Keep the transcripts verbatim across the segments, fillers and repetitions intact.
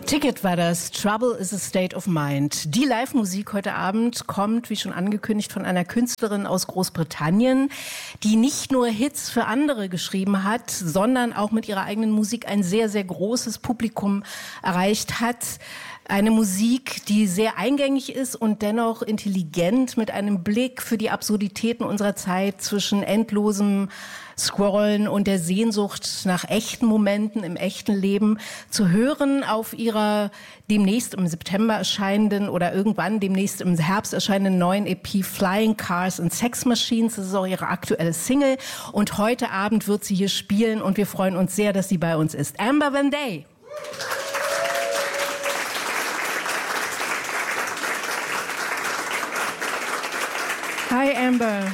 Ticket war das. Trouble is a State of Mind. Die Live-Musik heute Abend kommt, wie schon angekündigt, von einer Künstlerin aus Großbritannien, die nicht nur Hits für andere geschrieben hat, sondern auch mit ihrer eigenen Musik ein sehr, sehr großes Publikum erreicht hat. Eine Musik, die sehr eingängig ist und dennoch intelligent, mit einem Blick für die Absurditäten unserer Zeit zwischen endlosem Scrollen und der Sehnsucht nach echten Momenten im echten Leben zu hören auf ihrer demnächst im September erscheinenden oder irgendwann demnächst im Herbst erscheinenden neuen E P Flying Cars and Sex Machines. Das ist auch ihre aktuelle Single und heute Abend wird sie hier spielen und wir freuen uns sehr, dass sie bei uns ist. Amber Van Day. Hi, Amber.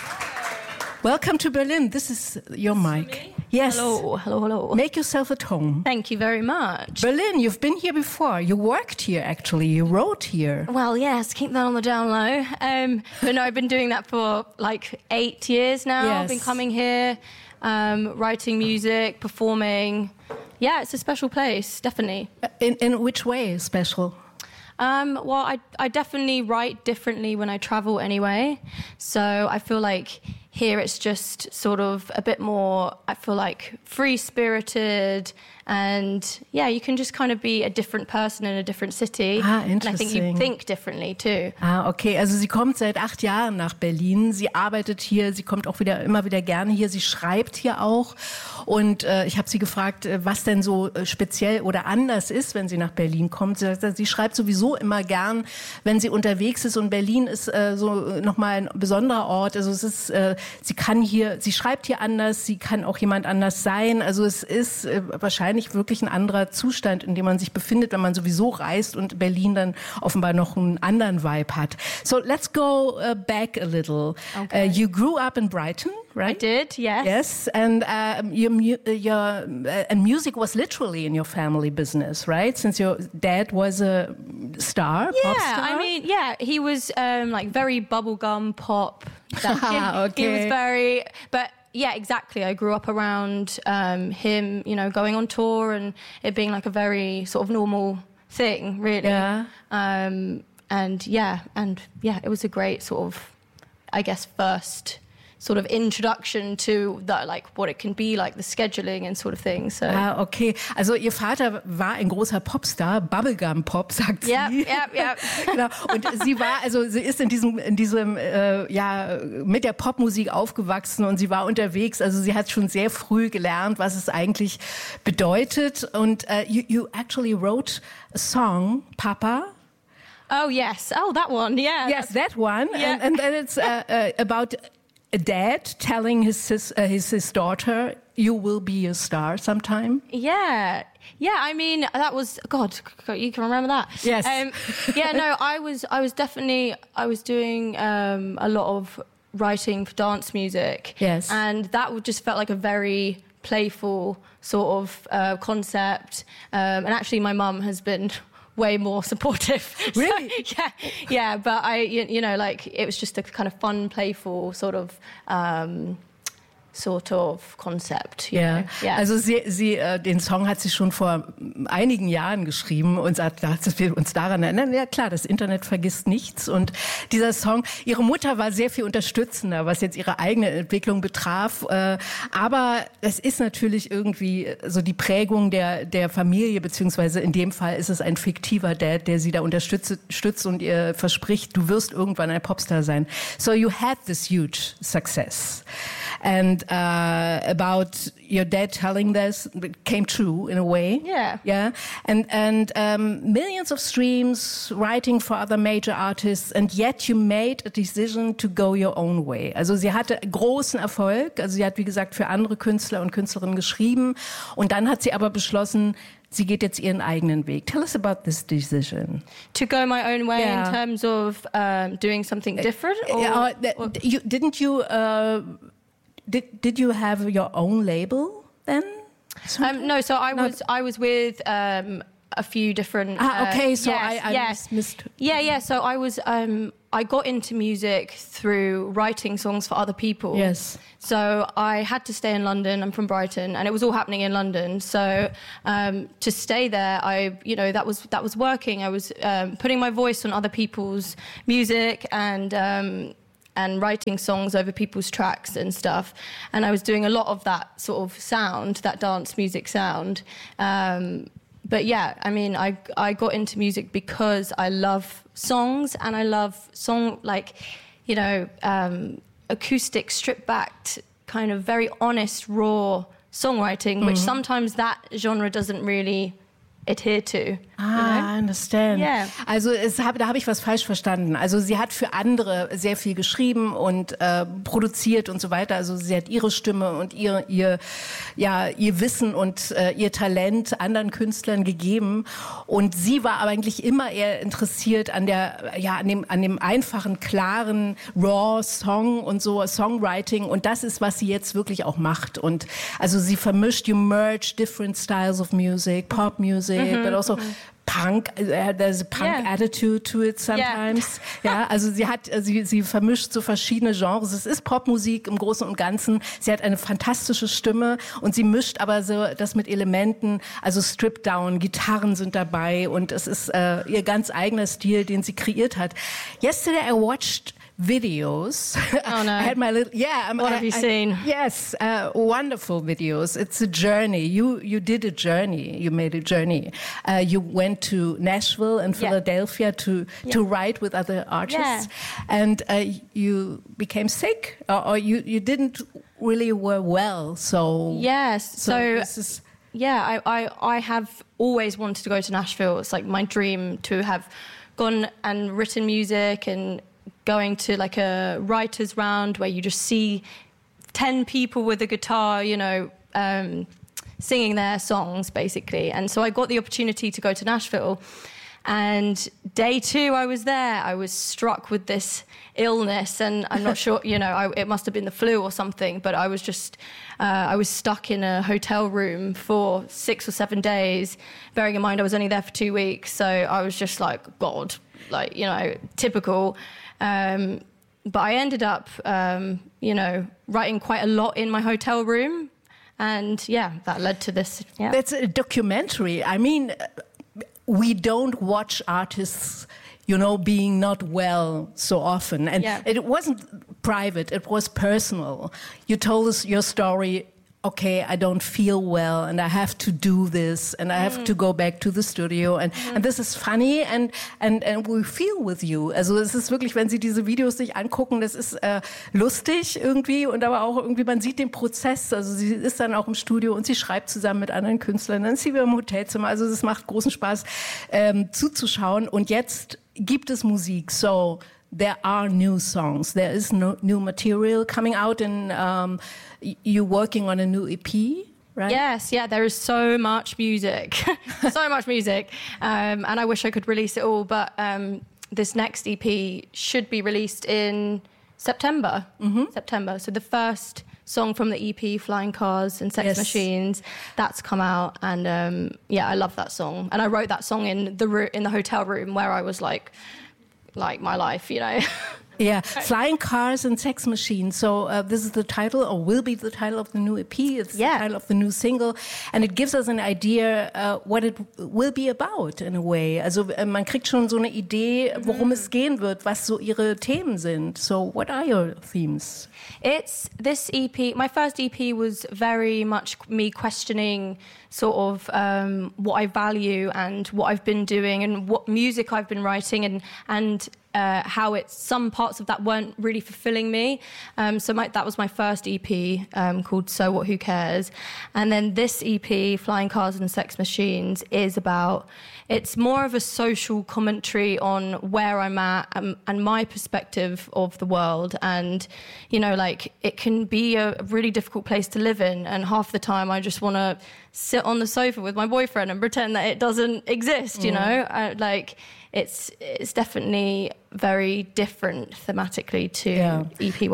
Welcome to Berlin. This is your mic. Yes. Hello, hello, hello. Make yourself at home. Thank you very much. Berlin, you've been here before. You worked here, actually. You wrote here. Well, yes, keep that on the down low. Um, but no, I've been doing that for like eight years now. Yes. I've been coming here, um, writing music, performing. Yeah, it's a special place, definitely. In, in which way special? Um, well, I, I definitely write differently when I travel anyway. So I feel like here it's just sort of a bit more, I feel like, free-spirited. And yeah, you can just kind of be a different person in a different city. Ah, and I interesting. think you think differently too. Ah, okay. Also sie kommt seit acht Jahren nach Berlin. Sie arbeitet hier. Sie kommt auch wieder immer wieder gerne hier. Sie schreibt hier auch. Und äh, ich habe sie gefragt, was denn so speziell oder anders ist, wenn sie nach Berlin kommt. Sie, sie schreibt sowieso immer gern, wenn sie unterwegs ist. Und Berlin ist äh, so nochmal ein besonderer Ort. Also es ist, äh, sie kann hier, sie schreibt hier anders. Sie kann auch jemand anders sein. Also es ist äh, wahrscheinlich wirklich ein anderer Zustand, in dem man sich befindet, wenn man sowieso reist und Berlin dann offenbar noch einen anderen Vibe hat. So let's go uh, back a little. Okay. Uh, you grew up in Brighton, right? I did, yes. Yes, and um, your, mu- your uh, and music was literally in your family business, right? Since your dad was a star, Yeah, pop star. I mean, yeah, he was um, like very bubblegum pop. That, Okay. He was very, but yeah, exactly. I grew up around um, him, you know, going on tour and it being like a very sort of normal thing, really. Yeah. Um, and yeah, and yeah, it was a great sort of, I guess, first sort of introduction to that, like what it can be like, the scheduling and sort of thing. So. Ah, okay. Also ihr Vater war ein großer Popstar, Bubblegum-Pop, sagt Yep, sie. yep, yep. Genau. Und sie war, also sie ist in diesem, in diesem, äh, ja, mit der Popmusik aufgewachsen und sie war unterwegs. Also sie hat schon sehr früh gelernt, was es eigentlich bedeutet. Und uh, you, you actually wrote a song, Papa. Oh yes. Oh, that one. Yeah. Yes, that one. Yeah. And, and then it's uh, uh, about a dad telling his sis, uh, his his daughter, "You will be a star sometime." Yeah, yeah. I mean, that was God. You can remember that. Yes. Um, yeah. No, I was. I was definitely. I was doing um, a lot of writing for dance music. Yes. And that would just felt like a very playful sort of uh, concept. Um, and actually, my mum has been way more supportive. Really? So, yeah, yeah. But I, you, you know, like it was just a kind of fun, playful sort of. Um, sort of concept. Ja, yeah. Also sie, sie, äh, den Song hat sie schon vor einigen Jahren geschrieben und sagt, dass wir uns daran erinnern. Ja klar, das Internet vergisst nichts und dieser Song, ihre Mutter war sehr viel unterstützender, was jetzt ihre eigene Entwicklung betraf, äh, aber es ist natürlich irgendwie so die Prägung der, der Familie, beziehungsweise in dem Fall ist es ein fiktiver Dad, der sie da unterstützt, stützt und ihr verspricht, du wirst irgendwann ein Popstar sein. So you had this huge success. And uh, about your dad telling this, it came true in a way. Yeah. Yeah. And and um, millions of streams, writing for other major artists, and yet you made a decision to go your own way. Also sie hatte großen Erfolg. Also sie hat, wie gesagt, für andere Künstler und Künstlerinnen geschrieben. Und dann hat sie aber beschlossen, sie geht jetzt ihren eigenen Weg. Tell us about this decision. To go my own way Yeah. in terms of um, doing something different? Or, Uh, that- or- you, didn't you... Uh, Did did you have your own label then? Um, no, so I No. was I was with um, a few different. Ah, okay, uh, so yes, I, I yes. missed. Yeah, yeah. So I was um, I got into music through writing songs for other people. Yes. So I had to stay in London. I'm from Brighton, and it was all happening in London. So um, to stay there, I, you know, that was that was working. I was um, putting my voice on other people's music and um, and writing songs over people's tracks and stuff. And I was doing a lot of that sort of sound, that dance music sound. Um, but yeah, I mean, I I got into music because I love songs and I love song like, you know. Um, acoustic, stripped-backed, kind of very honest, raw songwriting, mm-hmm. which sometimes that genre doesn't really adhere to. Ah, I understand. Yeah. Also es hab, da habe ich was falsch verstanden. Also sie hat für andere sehr viel geschrieben und äh, produziert und so weiter. Also sie hat ihre Stimme und ihr ihr ja ihr Wissen und äh, ihr Talent anderen Künstlern gegeben. Und sie war aber eigentlich immer eher interessiert an der ja an dem an dem einfachen, klaren, raw Song und so Songwriting. Und das ist, was sie jetzt wirklich auch macht. Und also sie vermischt, you merge different styles of music, pop music, mm-hmm. but also Punk, uh, there's a punk yeah. attitude to it sometimes. Yeah. Ja, also sie hat, sie, sie vermischt so verschiedene Genres. Es ist Popmusik im Großen und Ganzen. Sie hat eine fantastische Stimme und sie mischt aber so das mit Elementen, also Strip Down, Gitarren sind dabei und es ist äh, ihr ganz eigener Stil, den sie kreiert hat. Yesterday I watched videos. Oh no! I had my little yeah. What I, have you I, seen? Yes, uh, wonderful videos. It's a journey. You you did a journey. You made a journey. Uh, you went to Nashville and Philadelphia yeah. to yeah. to write with other artists, yeah. and uh, you became sick, or, or you you didn't really were well. So yes, so, so this is. Yeah, I, I I have always wanted to go to Nashville. It's like my dream to have gone and written music and going to like a writer's round where you just see ten people with a guitar, you know, um, singing their songs basically. And so I got the opportunity to go to Nashville. And day two I was there, I was struck with this illness, and I'm not sure, you know, I, it must have been the flu or something, but I was just, uh, I was stuck in a hotel room for six or seven days, bearing in mind I was only there for two weeks. So I was just like, God, like, you know, typical. Um, but I ended up, um, you know, writing quite a lot in my hotel room. And yeah, that led to this. Yeah. That's a documentary. I mean, we don't watch artists, you know, being not well so often. And yeah. it wasn't private, it was personal. You told us your story. Okay, I don't feel well and I have to do this and I have mm. to go back to the studio and, mm. and this is funny and, and, and we feel with you. Also es ist wirklich, wenn Sie diese Videos sich angucken, das ist äh, lustig irgendwie und aber auch irgendwie, man sieht den Prozess. Also sie ist dann auch im Studio und sie schreibt zusammen mit anderen Künstlern, dann ist sie wieder im Hotelzimmer. Also es macht großen Spaß ähm, zuzuschauen und jetzt gibt es Musik. So there are new songs. There is no new material coming out, and um, you're working on a new E P, right? Yes, yeah. There is so much music, so much music, um, and I wish I could release it all. But um, this next E P should be released in September. Mm-hmm. September. So the first song from the E P, Flying Cars and Sex yes. Machines, that's come out, and um, yeah, I love that song. And I wrote that song in the ro- in the hotel room where I was like. like my life, you know. Yeah, Flying Cars and Sex Machines. So uh, this is the title, or will be the title of the new E P. It's yeah. the title of the new single. And it gives us an idea uh, what it will be about, in a way. Also uh, man kriegt schon so eine Idee, worum mm. es gehen wird, was so ihre Themen sind. So what are your themes? It's this E P, my first E P was very much me questioning sort of um, what I value and what I've been doing and what music I've been writing and and uh, how it's some parts of that weren't really fulfilling me. Um, so my, that was my first E P um, called So What, Who Cares? And then this E P, Flying Cars and Sex Machines, is about, it's more of a social commentary on where I'm at and, and my perspective of the world. And, you know, like it can be a really difficult place to live in. And half the time I just want to sit on the sofa with my boyfriend and pretend that it doesn't exist, you mm. know, I, like it's it's definitely very different thematically to yeah. E P one.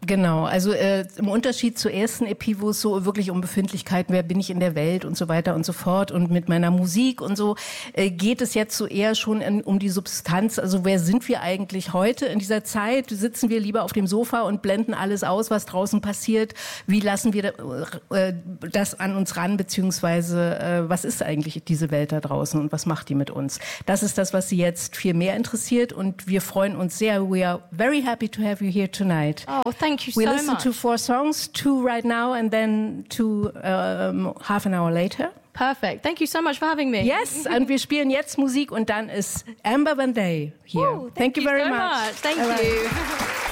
Genau, also äh, im Unterschied zur ersten E P, wo es so wirklich um Befindlichkeiten, wer bin ich in der Welt und so weiter und so fort und mit meiner Musik und so, äh, geht es jetzt so eher schon in, um die Substanz. Also wer sind wir eigentlich heute in dieser Zeit? Sitzen wir lieber auf dem Sofa und blenden alles aus, was draußen passiert? Wie lassen wir äh, das an uns ran, beziehungsweise äh, was ist eigentlich diese Welt da draußen und was macht die mit uns? Das ist das, was Sie jetzt viel mehr interessiert und wir freuen uns sehr. We are very happy to have you here tonight. Oh, thank you so we much. We listen to four songs, two right now and then two um, half an hour later. Perfect. Thank you so much for having me. Yes, und wir spielen jetzt Musik und dann ist Amber Van Day hier. Ooh, thank, thank you you very so much. much. Thank All right. you.